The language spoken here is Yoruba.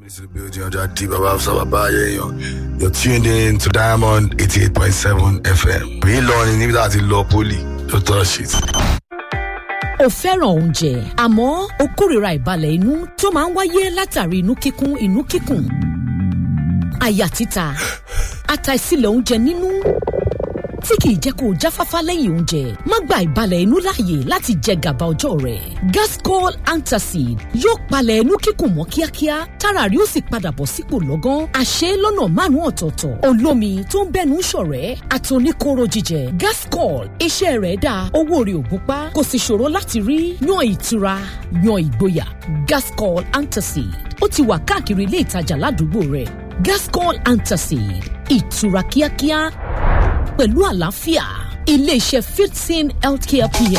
You're tuned in to Diamond 88.7 FM. Be learning níbi láti lọ poli. Don't touch it. O fẹ́ràn oúnjẹ, àmọ́ o kórìíra ìbalẹ̀ inú tó máa ń wáyé látàrí inú kíkùn, àyà títa, àtàìsílẹ̀ oúnjẹ nínú tí kìí jẹ́ kó o jáfáfá lẹ́yìn oúnjẹ. Má gba ìbalẹ̀ inú láàyè láti jẹ gàba ọjọ́ rẹ̀. Gascol Antacid yóò palẹ̀ inú kíkùn mọ́ kíákíá, tára rí ó sì padà bọ̀ sípò lọ́gán. Àṣẹ lọ́nà 5 ọ̀tọ̀ọ̀tọ̀. Olómi tó ń bẹ́nu ṣọ̀rẹ́ àtòníkóró jíjẹ. Gascol iṣẹ́ rẹ̀ dáa, owó rẹ̀ ò gúnpá, kò sì ṣòro láti rí. Yan ìtura, yan ìgboyà. Gascol Antacid ó ti wà káàkiri ilé ìtajà ládùúgbò rẹ̀. Gascol Antacid, ìtura kíákíá pẹ̀lú àlàáfíà. Ilé-iṣẹ́ Fitsin Healthcare PH.